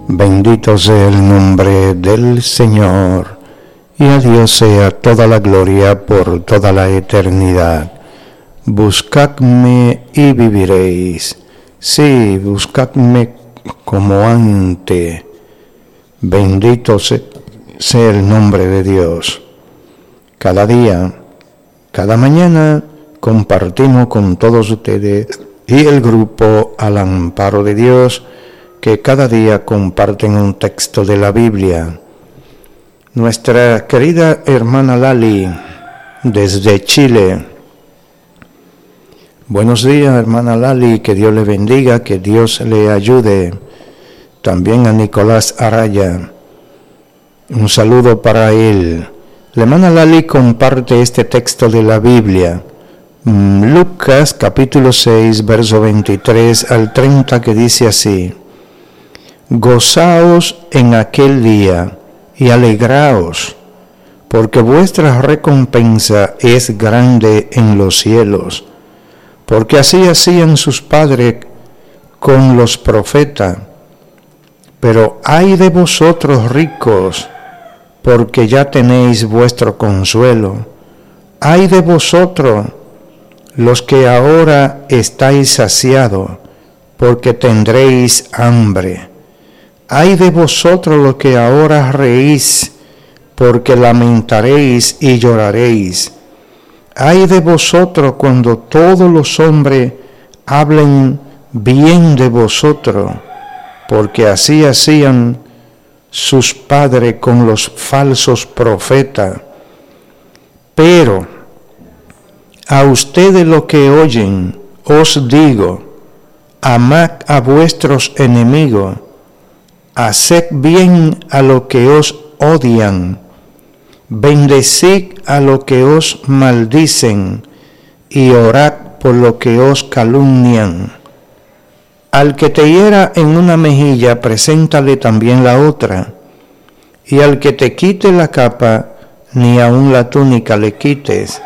Bendito sea el nombre del Señor, y a Dios sea toda la gloria por toda la eternidad. Buscadme y viviréis. Sí, buscadme como antes. Bendito sea el nombre de Dios. Cada día, cada mañana, compartimos con todos ustedes y el grupo Al Amparo de Dios, que cada día comparten un texto de la Biblia. Nuestra querida hermana Lali, desde Chile. Buenos días, hermana Lali, que Dios le bendiga, que Dios le ayude. También a Nicolás Araya, un saludo para él. La hermana Lali comparte este texto de la Biblia, Lucas capítulo 6, verso 23 al 30, que dice así: Gozaos en aquel día y alegraos, porque vuestra recompensa es grande en los cielos, porque así hacían sus padres con los profetas. Pero ay de vosotros ricos, porque ya tenéis vuestro consuelo. Ay de vosotros los que ahora estáis saciados, porque tendréis hambre. Ay de vosotros los que ahora reís, porque lamentaréis y lloraréis. Ay de vosotros cuando todos los hombres hablen bien de vosotros, porque así hacían sus padres con los falsos profetas. Pero a ustedes los que oyen, os digo, amad a vuestros enemigos, haced bien a los que os odian, bendecid a los que os maldicen, y orad por los que os calumnian. Al que te hiera en una mejilla, preséntale también la otra, y al que te quite la capa, ni aun la túnica le quites.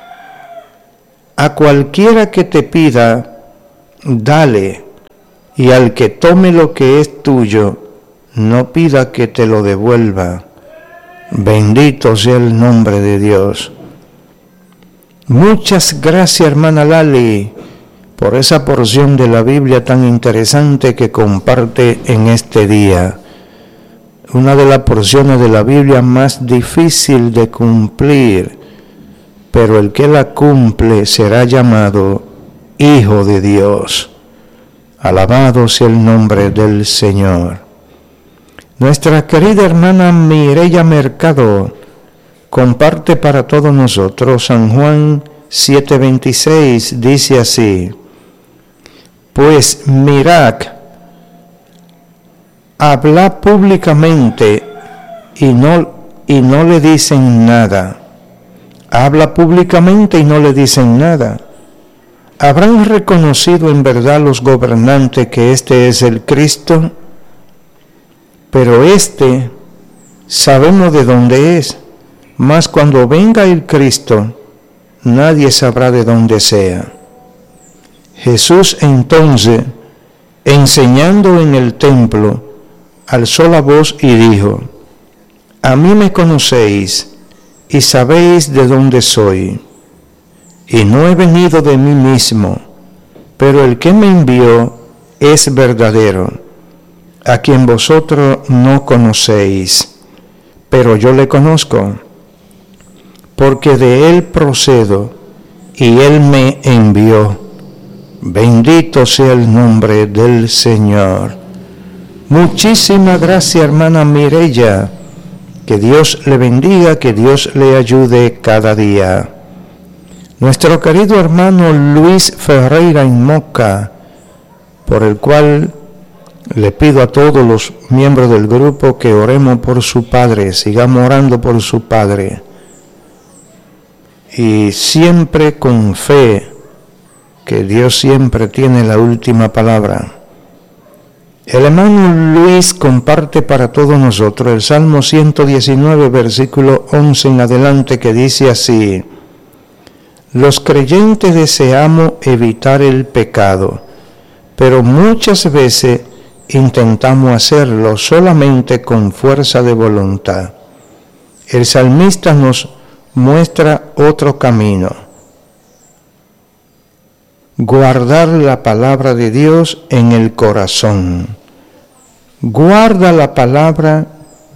A cualquiera que te pida, dale, y al que tome lo que es tuyo, no pida que te lo devuelva. Bendito sea el nombre de Dios. Muchas gracias, hermana Lali, por esa porción de la Biblia tan interesante que comparte en este día. Una de las porciones de la Biblia más difícil de cumplir, pero el que la cumple será llamado Hijo de Dios. Alabado sea el nombre del Señor. Nuestra querida hermana Mireya Mercado comparte para todos nosotros San Juan 7:26, dice así: Pues mirad, habla públicamente y no le dicen nada. Habla públicamente y no le dicen nada. ¿Habrán reconocido en verdad los gobernantes que este es el Cristo? Pero sabemos de dónde es, mas cuando venga el Cristo, nadie sabrá de dónde sea. Jesús entonces, enseñando en el templo, alzó la voz y dijo: A mí me conocéis y sabéis de dónde soy, y no he venido de mí mismo, pero el que me envió es verdadero, a quien vosotros no conocéis, pero yo le conozco, porque de él procedo y él me envió. Bendito sea el nombre del Señor. Muchísimas gracias, hermana Mireya. Que Dios le bendiga, que Dios le ayude cada día. Nuestro querido hermano Luis Ferreira en Moca, por el cual le pido a todos los miembros del grupo que oremos por su padre, sigamos orando por su padre. Y siempre con fe, que Dios siempre tiene la última palabra. El hermano Luis comparte para todos nosotros el Salmo 119, versículo 11 en adelante, que dice así: Los creyentes deseamos evitar el pecado, pero muchas veces intentamos hacerlo solamente con fuerza de voluntad. El salmista nos muestra otro camino. Guardar la palabra de Dios en el corazón. Guarda la palabra.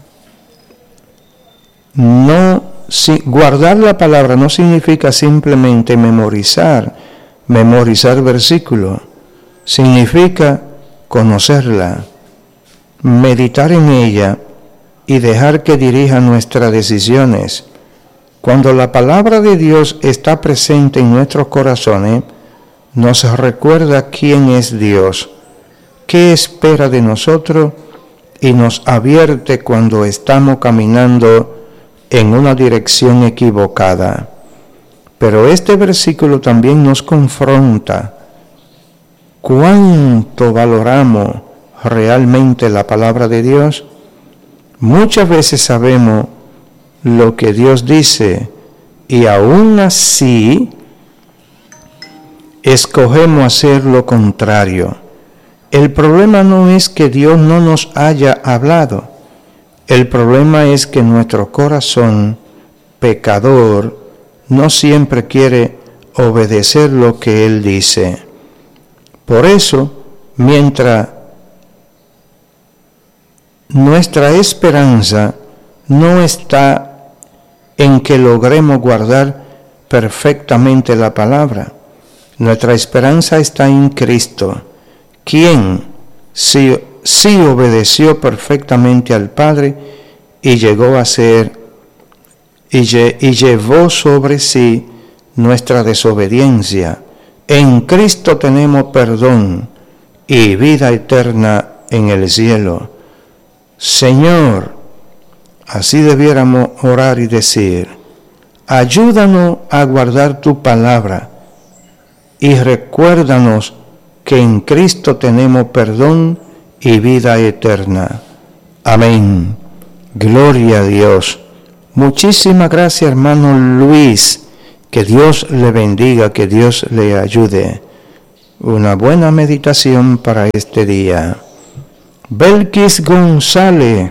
Guardar la palabra no significa simplemente memorizar versículos. Significa conocerla, meditar en ella y dejar que dirija nuestras decisiones. Cuando la palabra de Dios está presente en nuestros corazones, nos recuerda quién es Dios, qué espera de nosotros y nos advierte cuando estamos caminando en una dirección equivocada. Pero este versículo también nos confronta. ¿Cuánto valoramos realmente la palabra de Dios? Muchas veces sabemos lo que Dios dice y aún así escogemos hacer lo contrario. El problema no es que Dios no nos haya hablado. El problema es que nuestro corazón pecador no siempre quiere obedecer lo que Él dice. Por eso, mientras nuestra esperanza no está en que logremos guardar perfectamente la palabra, nuestra esperanza está en Cristo, quien sí obedeció perfectamente al Padre y llegó a ser y llevó sobre sí nuestra desobediencia. En Cristo tenemos perdón y vida eterna en el cielo. Señor, así debiéramos orar y decir: ayúdanos a guardar tu palabra y recuérdanos que en Cristo tenemos perdón y vida eterna. Amén. Gloria a Dios. Muchísimas gracias, hermano Luis. Que Dios le bendiga, que Dios le ayude. Una buena meditación para este día. Belkis González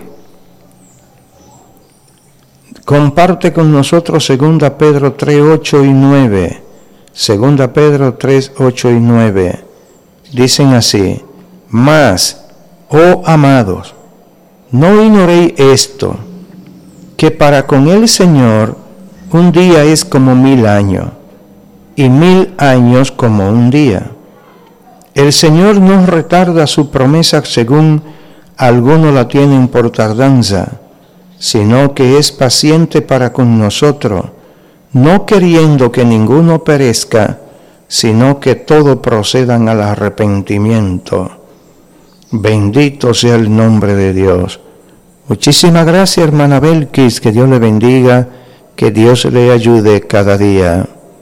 comparte con nosotros 2 Pedro 3, 8 y 9. 2 Pedro 3, 8 y 9. Dicen así: mas, oh amados, no ignoréis esto, que para con el Señor un día es como 1000 años, y 1000 años como un día. El Señor no retarda su promesa según algunos la tienen por tardanza, sino que es paciente para con nosotros, no queriendo que ninguno perezca, sino que todos procedan al arrepentimiento. Bendito sea el nombre de Dios. Muchísimas gracias, hermana Belkis, que Dios le bendiga, que Dios le ayude cada día.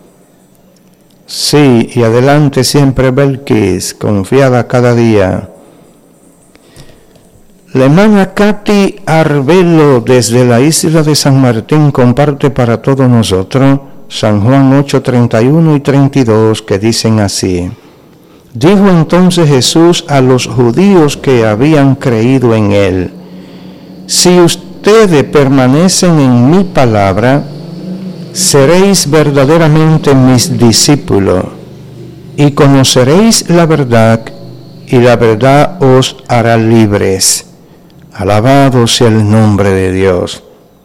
Sí, y adelante siempre, Belkis, confiada cada día. La hermana Katy Arbelo, desde la isla de San Martín, comparte para todos nosotros San Juan 8, 31 y 32, que dicen así: dijo entonces Jesús a los judíos que habían creído en él: si ustedes permanecen en mi palabra, seréis verdaderamente mis discípulos, y conoceréis la verdad, y la verdad os hará libres. Alabado sea el nombre de Dios.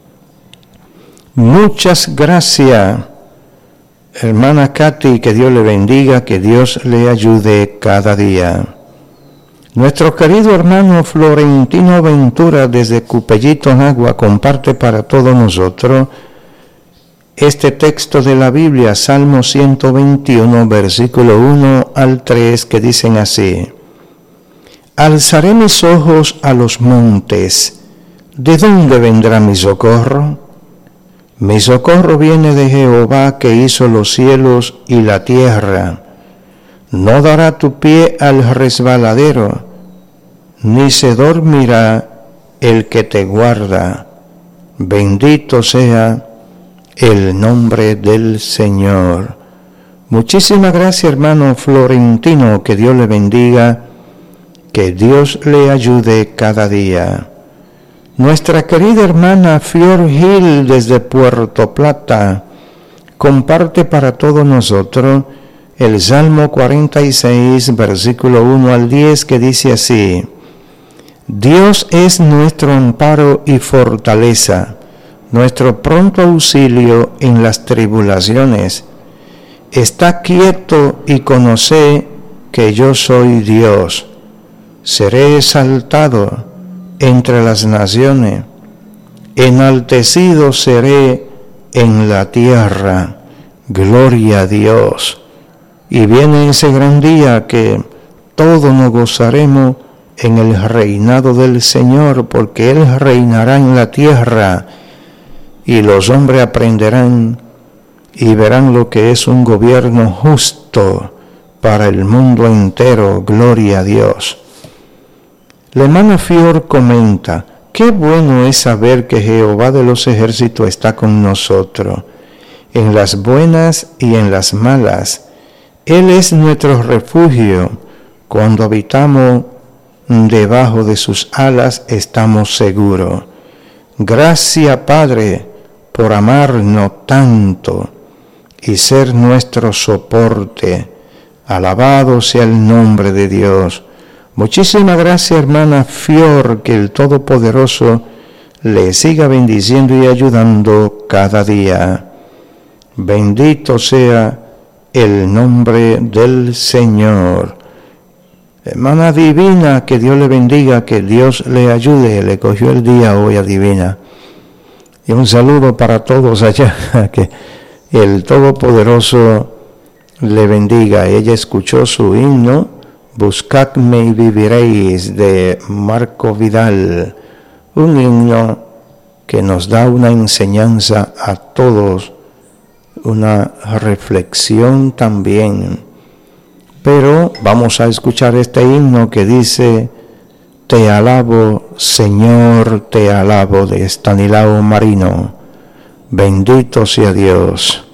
Muchas gracias, hermana Katy, que Dios le bendiga, que Dios le ayude cada día. Nuestro querido hermano Florentino Ventura, desde Cupellito, Nagua, comparte para todos nosotros este texto de la Biblia, Salmo 121, versículo 1 al 3, que dicen así: alzaré mis ojos a los montes, ¿de dónde vendrá mi socorro? Mi socorro viene de Jehová, que hizo los cielos y la tierra. No dará tu pie al resbaladero, ni se dormirá el que te guarda. Bendito sea el nombre del Señor. Muchísimas gracias, hermano Florentino, que Dios le bendiga, Que Dios le ayude cada día. Nuestra querida hermana Fior Gil desde Puerto Plata comparte para todos nosotros el Salmo 46, versículo 1 al 10, que dice así: Dios es nuestro amparo y fortaleza, nuestro pronto auxilio en las tribulaciones. Está quieto y conoce que yo soy Dios. Seré exaltado entre las naciones, enaltecido seré en la tierra. Gloria a Dios. Y viene ese gran día que todos nos gozaremos en el reinado del Señor, porque Él reinará en la tierra y los hombres aprenderán y verán lo que es un gobierno justo para el mundo entero. Gloria a Dios. La hermana Fior comenta: qué bueno es saber que Jehová de los ejércitos está con nosotros, en las buenas y en las malas. Él es nuestro refugio. Cuando habitamos debajo de sus alas estamos seguros. Gracias, Padre, por amarnos tanto y ser nuestro soporte. Alabado sea el nombre de Dios. Muchísimas gracias, hermana Fior, que el Todopoderoso le siga bendiciendo y ayudando cada día. Bendito sea el nombre del Señor. Hermana Divina, que Dios le bendiga, que Dios le ayude. Le cogió el día hoy a Divina. Y un saludo para todos allá, que el Todopoderoso le bendiga. Ella escuchó su himno, Buscadme y viviréis, de Marco Vidal, un himno que nos da una enseñanza a todos, una reflexión también. Pero vamos a escuchar este himno que dice: Te alabo, Señor, te alabo, de Estanislao Marino. Bendito sea Dios.